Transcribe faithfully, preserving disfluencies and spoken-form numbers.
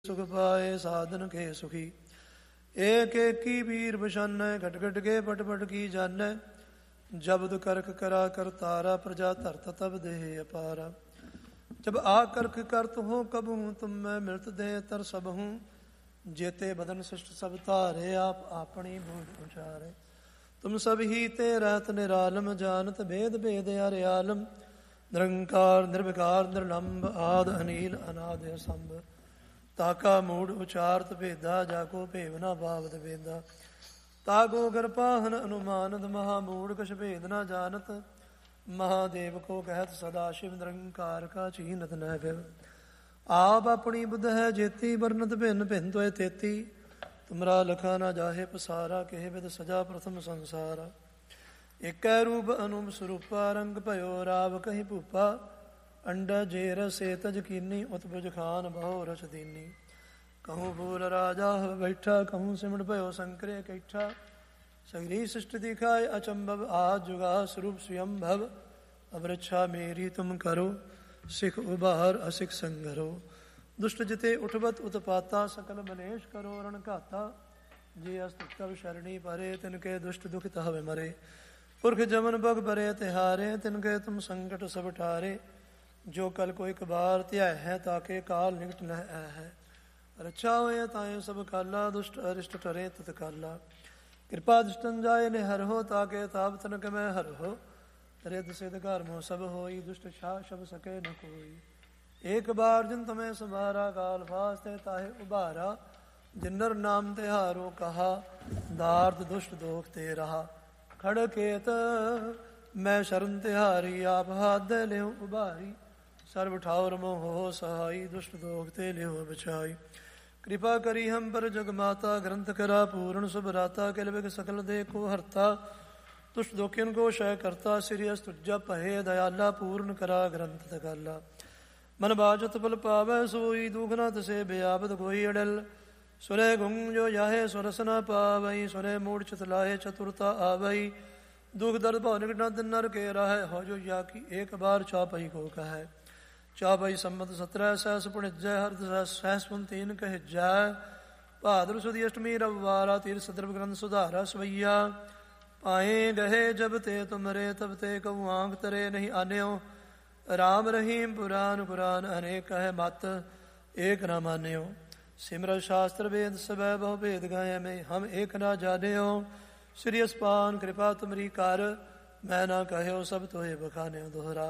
सुख पाए साधन के सुखी। एक एक की वीर बशान घट घट के पट पट की जान। जबद करक करा कर तारा प्रजा धरत तब देह अपारा। जब आ करक करत हो कब हूँ तुम मैं मिलत दे तर सब हूँ। जेते बदन शिष्ट सब तारे आप अपनी बूझ उचारे। तुम सब ही ते रहत निरालम जानत भेद भेद अरे आलम। निरंकार निर्विकार निर्लंब आद अनिल अनाद असंभ। ताका मूड उचारत भेदा जाको भेवना भावत भेदा। ताको कृपाहन अनुमानत महामूड कछ भेद न जानत। महादेव को कहत सदाशिव निरंकार का चीनत न फिर। आप अपनी बुध है जेती वर्णत भिन्न भिन्न तो तेती। तुमरा लखा न जाहे पसारा कहे विद सजा प्रथम संसारा। एक रूप अनुप स्वरूपा रंग भयो राव कहीं भूपा। अंडा जेर से तज कीनी उत्पुज खान बहु रच दीनी। कहूँ फूल राजा बैठा कहूँ सिमट भयो शंकरे कैठा। सगरी सृष्टि दिखाए अचंभव आज जुगा स्वरूप स्वयं भव। अब रक्षा मेरी तुम करो सिख उबार असिख संगरो। दुष्ट जिते उठबत उत्पाता सकल बलेश करो रण घाता। जे अस्तव शरणी परे तिनके दुष्ट दुखित हवे मरे। पुरख जमन बग परे तिहारे तिनके तुम संकट सब टारे। जो कल को एक बार त्याय है ताके काल निकट न है। रक्षा होए ताए सब काला दुष्ट अरिष्ट टरे तत्काला। कृपा दुष्टन जाए ने हर हो ताके ताप तनक में हर हो। रिद सिद्ध कर्मो सब होई दुष्ट छा शब सके न कोई। एक बार जिन तुम्हें संभारा काल फास्ते ताहे उबारा। जिन्नर नाम तिहारो कहा दार्द दुष्ट दोख ते रहा। खड़केत मैं शरण तिहारी आप हाथ दे ले उबारी। सर्व ठावर मोह सहाई दुष्ट दोखते लियो बचाई। कृपा करी हम पर जग माता ग्रंथ करा पूर्ण शुभ राता। किल बिग सकल दे को हरता दुष्ट दोखिन को शय करता। सिरियस तुझा पहे दयाला पूर्ण करा ग्रंथ तकाला। मन बाजत पल पावै सोई दुखना तसे बेआबद कोई अडल। सुरे गुंग जो याहे सुरस न पावई। सुरे मूड चितलाहे चतुरता आवई। दुख दर्द भाव निकटना दिन नर के राह हो जो या की एक बार चौपई को कहे। चौपई सम्मत सत्रह सहस पुणिजय हर सहस पुन तीन कह जय। भाद्र सुदी अष्टमी रविवारा तीर सदर्भ ग्रंथ सुधारा सवैया। पाए गहे जब ते तुमरे तब ते कहूँ आंख तरे नहीं आन्यो। राम रहीम पुराण कुरान अनेक है मत एक न मान्यो। सिमर शास्त्र वेद सब बहु भेद गए में हम एक न जान्यो। श्री अस्पान कृपा तुमरी कर मैं ना कहो सब तोहे बखाने दोहरा।